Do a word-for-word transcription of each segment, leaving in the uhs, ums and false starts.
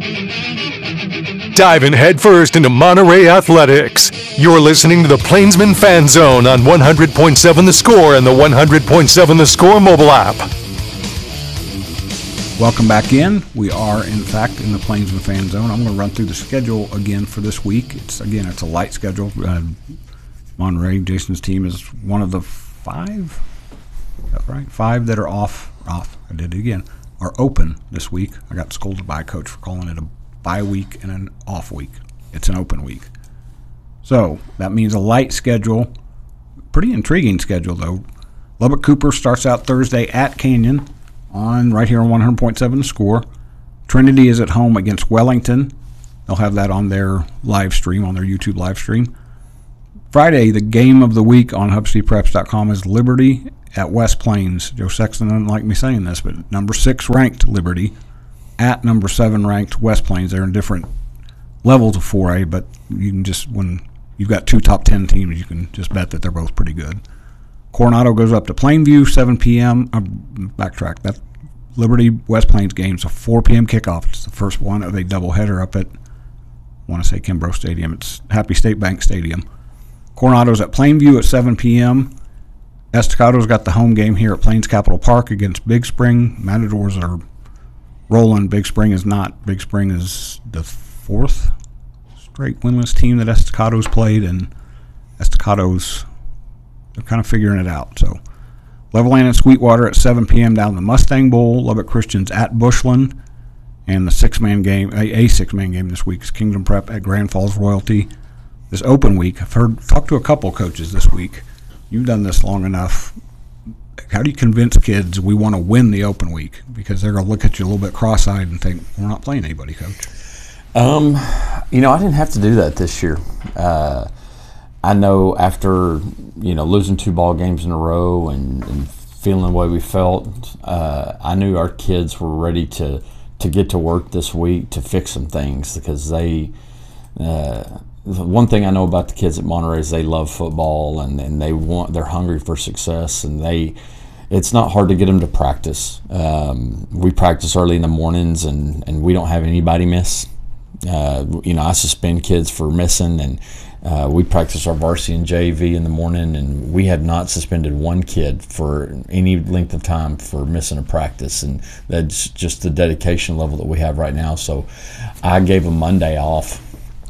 Diving headfirst into Monterey athletics. You're listening to the Plainsman Fan Zone on one hundred point seven The Score and the one hundred point seven The Score mobile app. Welcome back in. We are, in fact, in the Plainsman Fan Zone. I'm going to run through the schedule again for this week. It's again, it's a light schedule. Uh, Monterey, Jason's team, is one of the five. That's right, five that are off. Off. I did it again. Are open this week. I got scolded by a coach for calling it a bye week and an off week. It's an open week. So that means a light schedule. Pretty intriguing schedule, though. Lubbock Cooper starts out Thursday at Canyon on right here on one hundred point seven The Score. Trinity is at home against Wellington. They'll have that on their live stream, on their YouTube live stream. Friday, the game of the week on hub city preps dot com is Liberty at West Plains. Joe Sexton doesn't like me saying this, but number six ranked Liberty at number seven ranked West Plains. They're in different levels of four A, but you can just, when you've got two top ten teams, you can just bet that they're both pretty good. Coronado goes up to Plainview, seven p.m. Uh, backtrack. That Liberty West Plains game is a four p.m. kickoff. It's the first one of a doubleheader up at, I want to say Kimbrough Stadium. It's Happy State Bank Stadium. Coronado's at Plainview at seven p.m. Estacado's got the home game here at Plains Capital Park against Big Spring. Matadors are rolling. Big Spring is not. Big Spring is the fourth straight winless team that Estacado's played, and Estacado's, they're kind of figuring it out. So Levelland and Sweetwater at seven p.m. down the Mustang Bowl. Lubbock Christians at Bushland. And the six-man game, a, a six-man game this week is Kingdom Prep at Grand Falls Royalty. This open week, I've heard, talked to a couple coaches this week. You've done this long enough. How do you convince kids we want to win the open week? Because they're going to look at you a little bit cross-eyed and think, we're not playing anybody, Coach. Um, you know, I didn't have to do that this year. Uh, I know after, you know, losing two ball games in a row and, and feeling the way we felt, uh, I knew our kids were ready to, to get to work this week to fix some things, because they uh, – one thing I know about the kids at Monterey is they love football, and, and they want, they're hungry for success, and they, it's not hard to get them to practice. Um, we practice early in the mornings, and, and we don't have anybody miss. Uh, you know, I suspend kids for missing, and uh, we practice our varsity and J V in the morning, and we have not suspended one kid for any length of time for missing a practice, and that's just the dedication level that we have right now. So I gave them Monday off.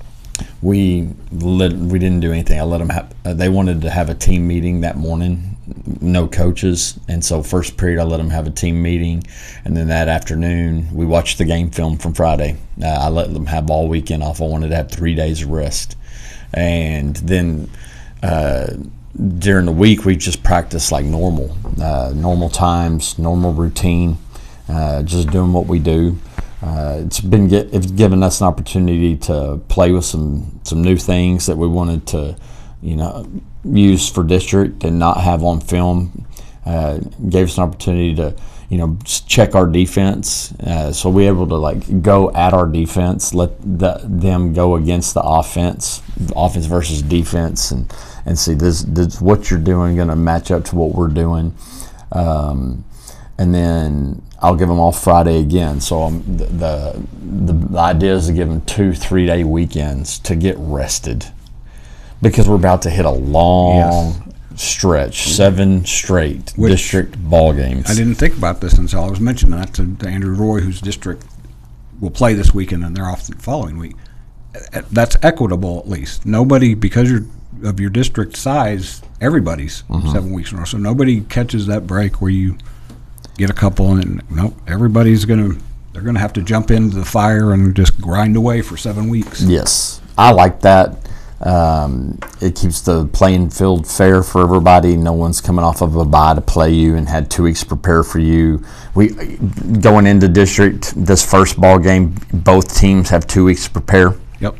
We let, we didn't do anything. I let them have. Uh, they wanted to have a team meeting that morning, no coaches, and so first period I let them have a team meeting, and then that afternoon we watched the game film from Friday. Uh, I let them have all weekend off. I wanted to have three days of rest, and then uh, during the week we just practiced like normal, uh, normal times, normal routine, uh, just doing what we do. Uh, it's been get, it's given us an opportunity to play with some some new things that we wanted to, you know, use for district and not have on film. Uh, gave us an opportunity to, you know, check our defense. Uh, so we were able to like go at our defense, let the, them go against the offense, offense versus defense, and and see this, this what you're doing going to match up to what we're doing. Um, and then I'll give them all Friday again. So um, the, the the idea is to give them two three day weekends to get rested, because we're about to hit a long yes. stretch, seven straight Which, district ball games. I didn't think about this until I was mentioning that to, to Andrew Roy, whose district will play this weekend, and they're off the following week. That's equitable, at least. Nobody, because you're of your district size, everybody's mm-hmm. seven weeks in a row. So nobody catches that break where you get a couple, and nope, everybody's gonna they're gonna have to jump into the fire and just grind away for seven weeks. Yes, I like that. Um, it keeps the playing field fair for everybody. No one's coming off of a bye to play you and had two weeks to prepare for you. We going into district this first ball game, both teams have two weeks to prepare. Yep.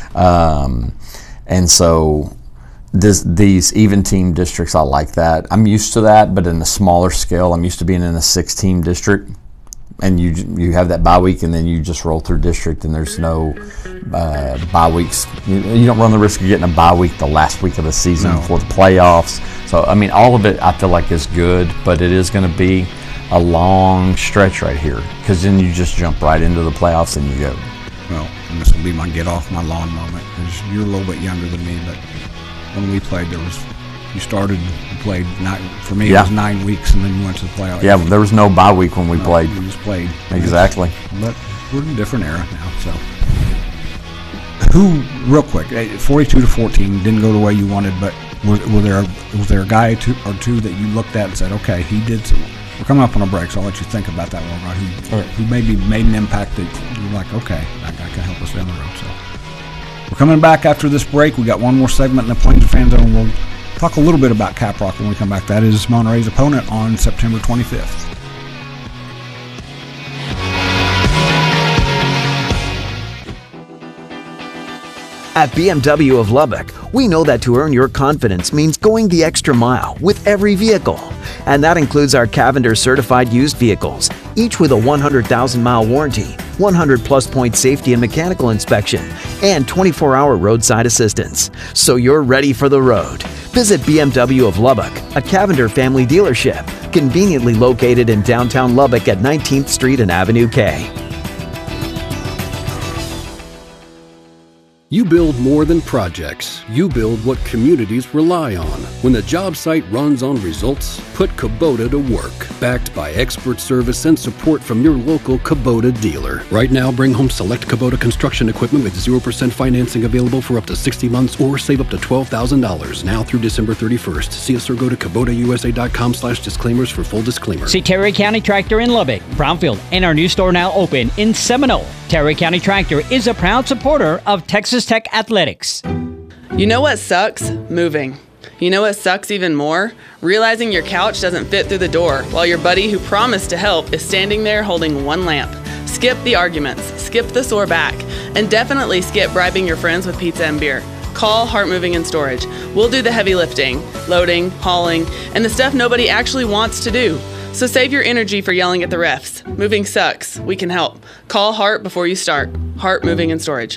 Um, and so. This, these even team districts, I like that. I'm used to that, but in a smaller scale. I'm used to being in a six-team district, and you you have that bye week, and then you just roll through district, and there's no uh, bye weeks. You, you don't run the risk of getting a bye week the last week of the season no. before the playoffs. So, I mean, all of it I feel like is good, but it is going to be a long stretch right here, because then you just jump right into the playoffs and you go. well, and this will be my get off my lawn moment, because you're a little bit younger than me, but when we played, there was, you started, you played, nine, for me, yeah. it was nine weeks, and then you went to the playoffs. Yeah, there was no bye week when we no, played. We just played. Exactly. But we're in a different era now, so. Who, real quick, forty-two to fourteen, didn't go the way you wanted, but were, were there was there a guy two, or two that you looked at and said, okay, he did some, we're coming up on a break, so I'll let you think about that one, right? Who, right. who maybe made an impact that you're like, okay, that guy can help us down the road. So we're coming back after this break. We got one more segment in the Plains Fan Zone. We'll talk a little bit about Caprock when we come back. That is Monterey's opponent on September twenty-fifth. At B M W of Lubbock, we know that to earn your confidence means going the extra mile with every vehicle. And that includes our Cavender certified used vehicles, each with a one hundred thousand mile warranty, one hundred plus point safety and mechanical inspection, and twenty-four hour roadside assistance. So you're ready for the road. Visit B M W of Lubbock, a Cavender family dealership, conveniently located in downtown Lubbock at nineteenth Street and Avenue K. You build more than projects. You build what communities rely on. When the job site runs on results, put Kubota to work. Backed by expert service and support from your local Kubota dealer. Right now, bring home select Kubota construction equipment with zero percent financing available for up to sixty months or save up to twelve thousand dollars now through December thirty-first. See us or go to Kubota U S A dot com slash disclaimers for full disclaimer. See Terry County Tractor in Lubbock, Brownfield, and our new store now open in Seminole. Terry County Tractor is a proud supporter of Texas Tech Athletics. You know what sucks? Moving. You know what sucks even more? Realizing your couch doesn't fit through the door while your buddy who promised to help is standing there holding one lamp. Skip the arguments, skip the sore back, and definitely skip bribing your friends with pizza and beer. Call Hart Moving and Storage. We'll do the heavy lifting, loading, hauling, and the stuff nobody actually wants to do. So save your energy for yelling at the refs. Moving sucks. We can help. Call Hart before you start. Hart Moving and Storage.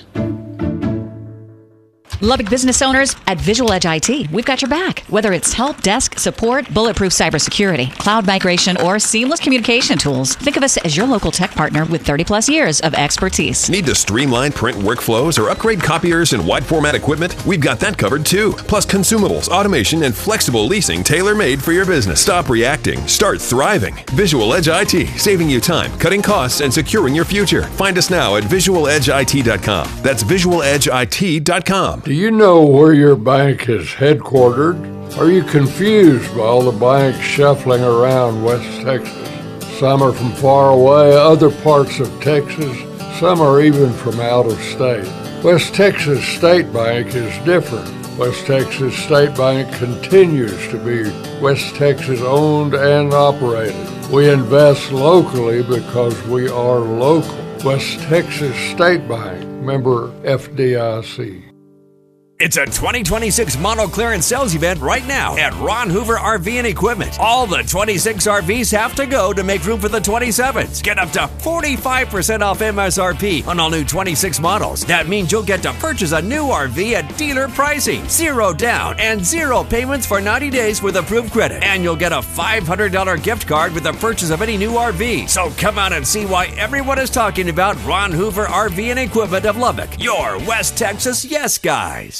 Lubbock business owners at Visual Edge I T, we've got your back. Whether it's help desk support, bulletproof cybersecurity, cloud migration, or seamless communication tools, think of us as your local tech partner with thirty plus years of expertise. Need to streamline print workflows or upgrade copiers and wide format equipment? We've got that covered too. Plus consumables, automation, and flexible leasing tailor-made for your business. Stop reacting. Start thriving. Visual Edge I T, saving you time, cutting costs, and securing your future. Find us now at visual edge I T dot com. That's visual edge I T dot com. Do you know where your bank is headquartered? Are you confused by all the banks shuffling around West Texas? Some are from far away, other parts of Texas. Some are even from out of state. West Texas State Bank is different. West Texas State Bank continues to be West Texas owned and operated. We invest locally because we are local. West Texas State Bank, member F D I C. It's a twenty twenty-six model clearance sales event right now at Ron Hoover R V and Equipment. All the twenty-six R Vs have to go to make room for the twenty-sevens. Get up to forty-five percent off M S R P on all new twenty-six models. That means you'll get to purchase a new R V at dealer pricing, zero down, and zero payments for ninety days with approved credit. And you'll get a five hundred dollars gift card with the purchase of any new R V. So come out and see why everyone is talking about Ron Hoover R V and Equipment of Lubbock, your West Texas yes guys.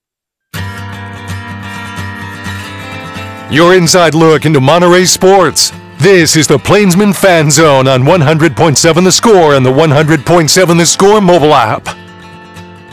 Your inside look into Monterey sports. This is the Plainsman Fan Zone on one hundred point seven The Score and the one hundred point seven The Score mobile app.